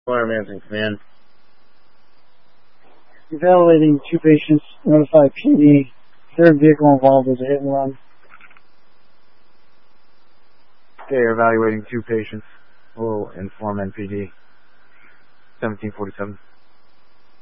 Advancing command. Evaluating 2 patients, notify PD. Third vehicle involved was a hit and run. Okay, evaluating 2 patients. We'll inform NPD. 1747.